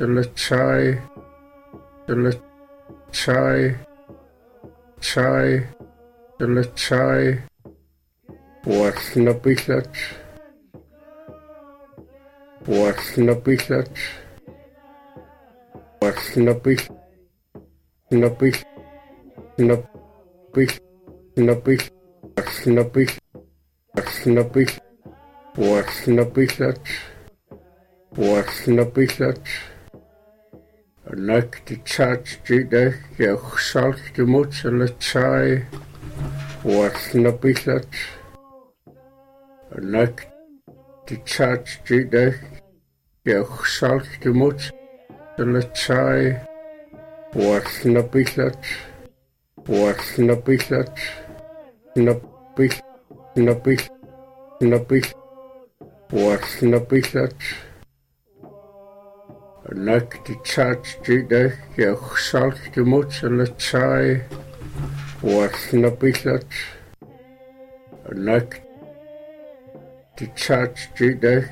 le chai, le chai, chai, le chai, was na pisat, was na pisat, was na pis, na pis, na pis, na pis, was na pis, was na pis, was na pisat, was na pisat. Like the church today, you salt the much and the chai was na pisat. Like the church today, you salt the much and the chai was na pisat. Was na pisat. Na pis, na pis, na pis. Was na pisat. Like the church today, you salt the much and the chai was na pisat. Like the church today,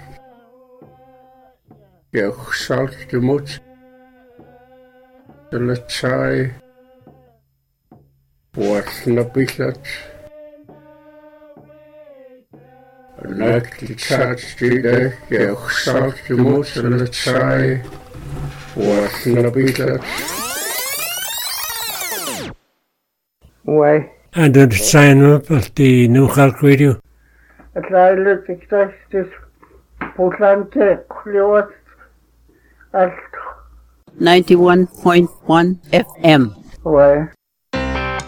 you salt the much and the chai was na pisat. Like the church today, you salt the much and the chai was na pisat. Why? And the sign up of the New Halk Radio. At Lila Texas, Portland, Clearwater, at 91.1 FM. Why?